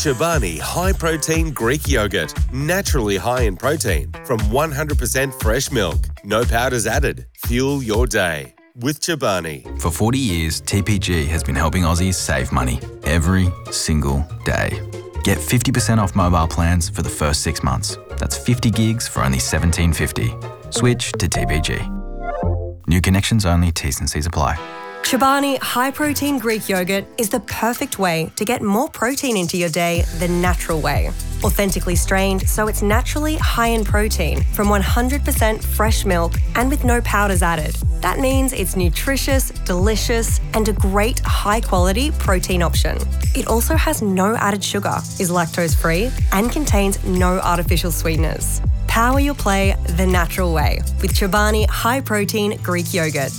Chobani High Protein Greek Yogurt. Naturally high in protein from 100% fresh milk. No powders added. Fuel your day with Chobani. For 40 years, TPG has been helping Aussies save money every single day. Get 50% off mobile plans for the first 6 months. That's 50 gigs for only $17.50. Switch to TPG. New connections only, T's and C's apply. Chobani High Protein Greek Yogurt is the perfect way to get more protein into your day the natural way. Authentically strained, so it's naturally high in protein from 100% fresh milk and with no powders added. That means it's nutritious, delicious, and a great high-quality protein option. It also has no added sugar, is lactose-free, and contains no artificial sweeteners. Power your play the natural way with Chobani High Protein Greek Yogurt.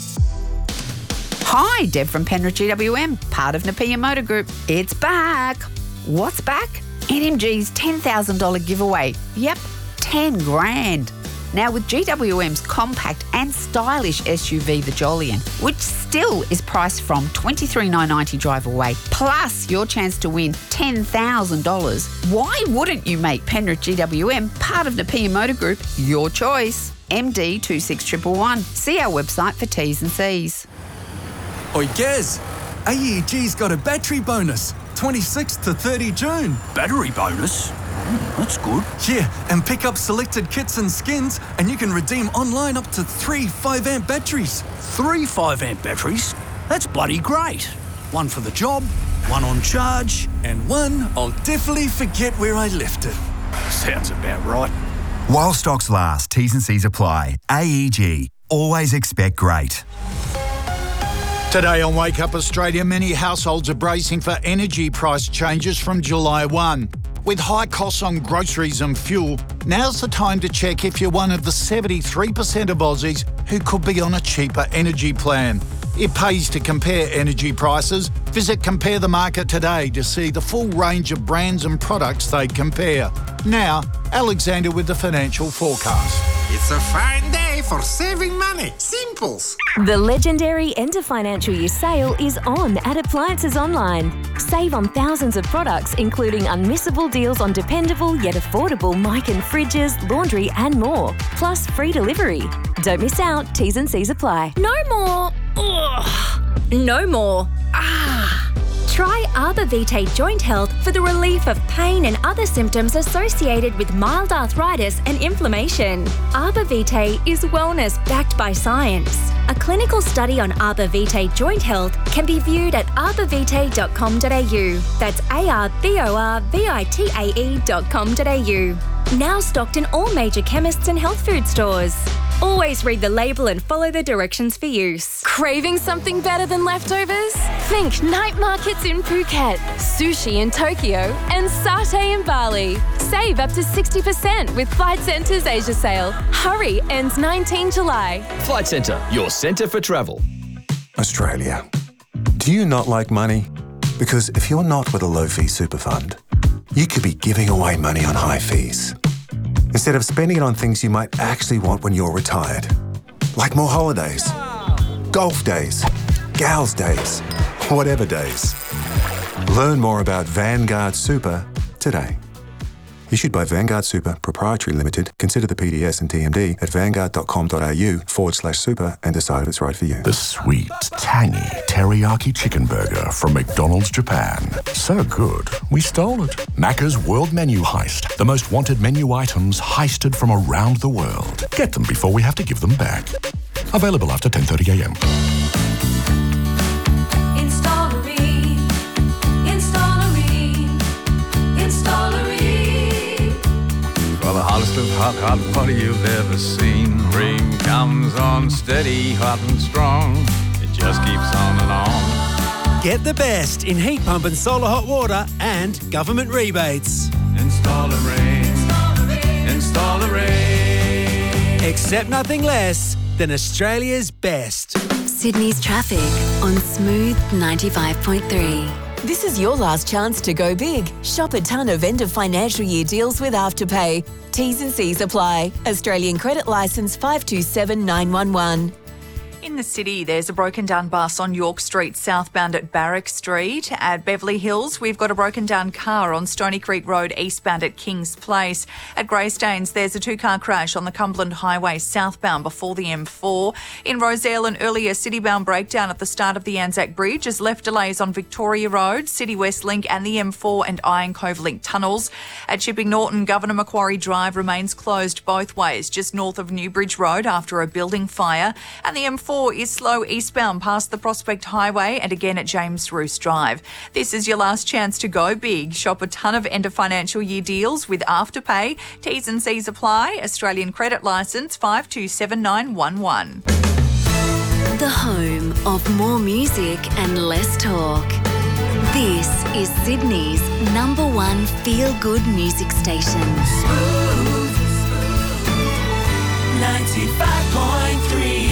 Hi, Deb from Penrith GWM, part of Nepean Motor Group. It's back. What's back? NMG's $10,000 giveaway. Yep, 10 grand. Now with GWM's compact and stylish SUV, the Jolyon, which still is priced from $23,990 drive away, plus your chance to win $10,000. Why wouldn't you make Penrith GWM part of Nepean Motor Group your choice? MD 26111. See our website for T's and C's. Oi, Gaz, AEG's got a battery bonus, 26th to 30 June. Battery bonus? That's good. Yeah, and pick up selected kits and skins, and you can redeem online up to 3 5-amp batteries. 3 5-amp batteries? That's bloody great. One for the job, one on charge. And one I'll definitely forget where I left it. Sounds about right. While stocks last, T's and C's apply. AEG. Always expect great. Today on Wake Up Australia, many households are bracing for energy price changes from July 1. With high costs on groceries and fuel, now's the time to check if you're one of the 73% of Aussies who could be on a cheaper energy plan. It pays to compare energy prices. Visit Compare the Market today to see the full range of brands and products they compare. Now, Alexander with the financial forecast. It's a fine day for saving money. Simples. The legendary end of financial year sale is on at Appliances Online. Save on thousands of products, including unmissable deals on dependable yet affordable mic and fridges, laundry and more. Plus free delivery. Don't miss out. T's and C's apply. No more. Ugh. No more. Try Arbor Vitae Joint Health for the relief of pain and other symptoms associated with mild arthritis and inflammation. Arbor Vitae is wellness backed by science. A clinical study on Arbor Vitae Joint Health can be viewed at arborvitae.com.au. That's arborvitae.com.au. Now stocked in all major chemists and health food stores. Always read the label and follow the directions for use. Craving something better than leftovers? Think night markets in Phuket, sushi in Tokyo, and satay in Bali. Save up to 60% with Flight Centre's Asia sale. Hurry, ends 19 July. Flight Centre, your centre for travel. Australia. Do you not like money? Because if you're not with a low-fee super fund, you could be giving away money on high fees, instead of spending it on things you might actually want when you're retired. Like more holidays, golf days, gals days, whatever days. Learn more about Vanguard Super today. Issued by Vanguard Super Proprietary Limited. Consider the PDS and TMD at vanguard.com.au/super and decide if it's right for you. The sweet, tangy teriyaki chicken burger from McDonald's Japan. So good, we stole it. Macca's World Menu Heist. The most wanted menu items heisted from around the world. Get them before we have to give them back. Available after 10:30 a.m. For the hottest of hot water you've ever seen. Ream comes on steady, hot and strong. It just keeps on and on. Get the best in heat pump and solar hot water and government rebates. Install a Ream. Install a Ream. Accept nothing less than Australia's best. Sydney's traffic on Smooth 95.3. This is your last chance to go big. Shop a ton of end of financial year deals with Afterpay. T's and C's apply. Australian credit licence 527911. In In the city, there's a broken down bus on York Street southbound at Barrack Street. At Beverly Hills, we've got a broken down car on Stony Creek Road eastbound at Kings Place. At Greystanes, there's a 2-car crash on the Cumberland Highway southbound before the M4. In Rozelle, an earlier city-bound breakdown at the start of the Anzac Bridge has left delays on Victoria Road, City West Link and the M4 and Iron Cove Link tunnels. At Chipping Norton, Governor Macquarie Drive remains closed both ways just north of Newbridge Road after a building fire. And the M4 is slow eastbound past the Prospect Highway and again at James Roos Drive. This is your last chance to go big. Shop a ton of end of financial year deals with Afterpay. T's and C's apply. Australian credit licence 527911. The home of more music and less talk. This is Sydney's #1 feel-good music station. 95.3.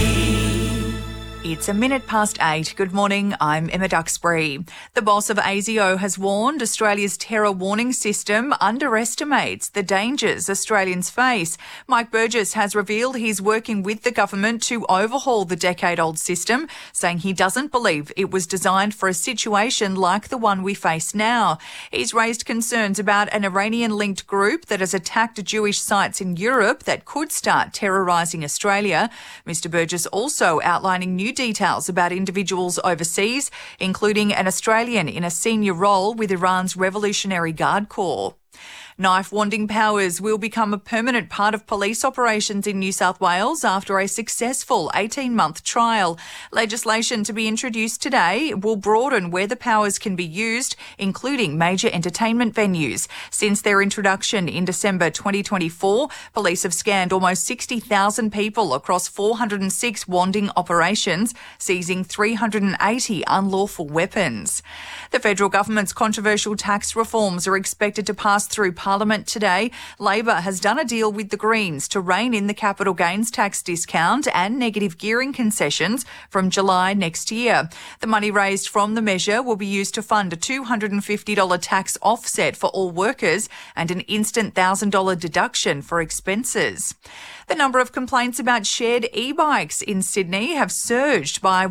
It's 8:01. Good morning, I'm Emma Duxbury. The boss of ASIO has warned Australia's terror warning system underestimates the dangers Australians face. Mike Burgess has revealed he's working with the government to overhaul the decade-old system, saying he doesn't believe it was designed for a situation like the one we face now. He's raised concerns about an Iranian-linked group that has attacked Jewish sites in Europe that could start terrorising Australia. Mr Burgess also outlining new details about individuals overseas, including an Australian in a senior role with Iran's Revolutionary Guard Corps. Knife-wanding powers will become a permanent part of police operations in New South Wales after a successful 18-month trial. Legislation to be introduced today will broaden where the powers can be used, including major entertainment venues. Since their introduction in December 2024, police have scanned almost 60,000 people across 406 wanding operations, seizing 380 unlawful weapons. The federal government's controversial tax reforms are expected to pass through Parliament today. Labor has done a deal with the Greens to rein in the capital gains tax discount and negative gearing concessions from July next year. The money raised from the measure will be used to fund a $250 tax offset for all workers and an instant $1,000 deduction for expenses. The number of complaints about shared e-bikes in Sydney have surged by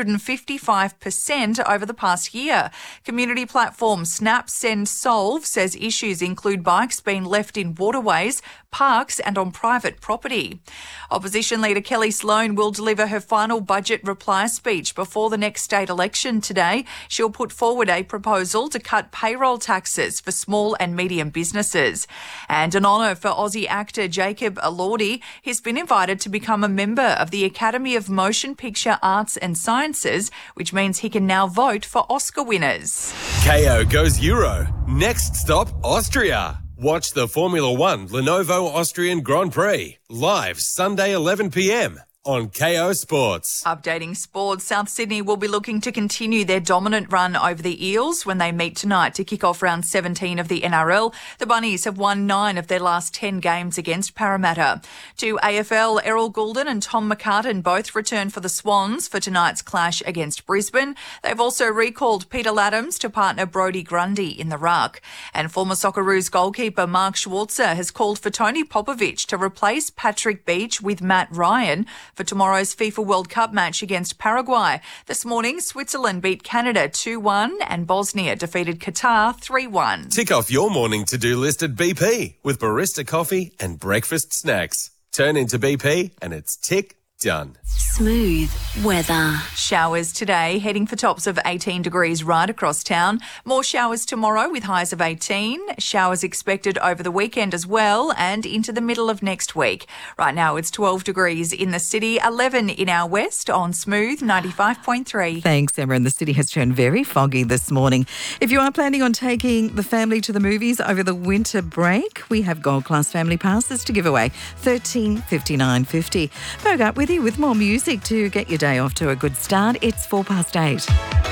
155% over the past year. Community platform Snap Send Solve says issues include bikes being left in waterways, parks and on private property. Opposition leader Kelly Sloan will deliver her final budget reply speech before the next state election today. She'll put forward a proposal to cut payroll taxes for small and medium businesses. And an honour for Aussie actor Jacob Elordi. He's been invited to become a member of the Academy of Motion Picture Arts and Sciences, which means he can now vote for Oscar winners. KO goes Euro. Next stop, Austria. Watch the Formula One Lenovo Austrian Grand Prix live Sunday 11 p.m. on KO Sports. Updating sports, South Sydney will be looking to continue their dominant run over the Eels when they meet tonight to kick off round 17 of the NRL. The Bunnies have won 9 of their last 10 games against Parramatta. To AFL, Errol Goulden and Tom McCartan both return for the Swans for tonight's clash against Brisbane. They've also recalled Peter Laddams to partner Brodie Grundy in the ruck. And former Socceroos goalkeeper Mark Schwarzer has called for Tony Popovic to replace Patrick Beach with Matt Ryan for tomorrow's FIFA World Cup match against Paraguay. This morning, Switzerland beat Canada 2-1 and Bosnia defeated Qatar 3-1. Tick off your morning to-do list at BP with barista coffee and breakfast snacks. Turn into BP and it's tick done. Smooth weather. Showers today, heading for tops of 18 degrees right across town. More showers tomorrow with highs of 18. Showers expected over the weekend as well and into the middle of next week. Right now it's 12 degrees in the city, 11 in our west on Smooth 95.3. Thanks, Emma. And the city has turned very foggy this morning. If you are planning on taking the family to the movies over the winter break, we have Gold Class family passes to give away, $13.59.50. Bogart with you with more music to get your day off to a good start. It's 8:04.